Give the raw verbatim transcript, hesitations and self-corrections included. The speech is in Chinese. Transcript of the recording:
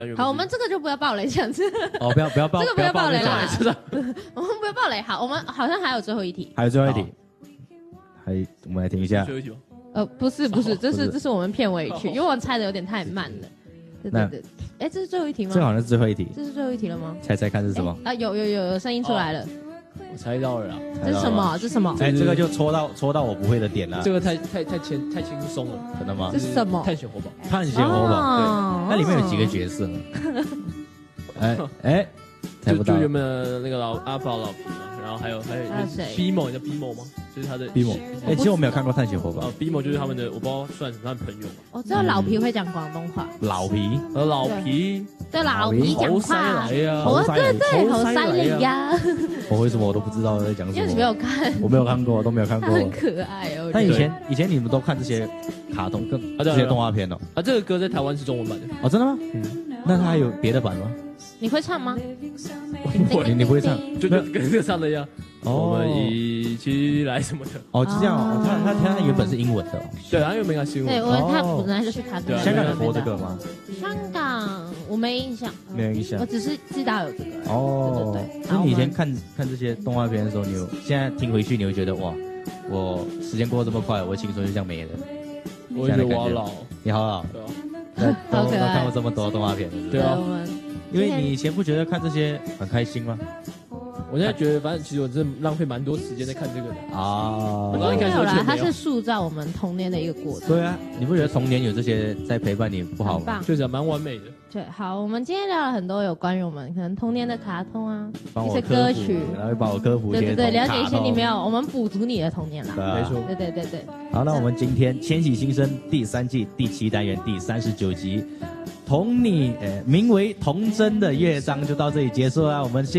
好，我们这个就不要爆雷这样子。 哦，不要不要爆， 这个不要爆雷啦。 是的， 我们不要爆雷。好，我们好像还有最后一题。 还有最后一题，还我们来听一下。 最后一题吗？ 呃，不是不是，这不是是这是我们片尾曲，因为我猜的有点太慢了。对对对，哎，这是最后一题吗？ 这好像是最后一题。 这是最后一题了吗？ 猜猜看是什么？ 啊，有有有有声音出来了。 我猜到了啦。 这是什么？这是什么？ 哎，这个就戳到戳到我不会的点了。 这个太太太轻太轻松了， 真的吗？ 这是什么？ 探险活宝。 探险活宝，对，那里面有几个角色？哎哎，猜不到。 就原本的那个老阿宝老皮嘛，然后还有还有谁 ？Bimo， 你叫 Bimo 吗？就是他的 Bimo。哎，其实我没有看过探险活宝。 哦 ，Bimo 就是他们的，我不知道算什么朋友嘛。 我知道老皮会讲广东话。 老皮， 呃，老皮。 对，老皮讲话。 来呀！ 我对对，好犀利呀！ 我为什么我都不知道在讲什么？ 因为你没有看， 我没有看过，都没有看过。 很可爱哦。 那以前以前你们都看这些卡通跟这些动画片哦？ 啊，这个歌在台湾是中文版的。 哦，真的吗？嗯。那它还有别的版吗？ 你会唱吗？ 你你不会唱？ 就跟跟这个唱的一样。我们一起来什么的。 哦，是这样哦。他他他原本是英文的。 对，他原本应该是英文。 对，我他本来就是卡通。 香港有播这个吗？ 香港我没印象。 没有印象。 我只是知道有这个。 哦。 对对对。 那你以前看看这些动画片的时候，你有现在听回去，你会觉得哇，我时间过得这么快，我青春就这样没了。 我觉得我好老。 你好老。 对啊。 都都看过这么多动画片。 对啊。 因为你以前不觉得看这些很开心吗？ 我现在觉得，反正其实我真的浪费蛮多时间在看这个的啊。 我觉得没有啦，它是塑造我们童年的一个过程。 对啊，你不觉得童年有这些在陪伴你不好吗？ 确实蛮完美的。 对，好，我们今天聊了很多有关于我们可能童年的卡通啊，一些歌曲， 然后帮我科普一些。 对对对，了解一些你没有，我们补足你的童年啦。 没错。 对对对对。 好，那我们今天《千禧新生》第三季第七单元第三十九集，同你呃名为童真的乐章就到这里结束了，我们谢。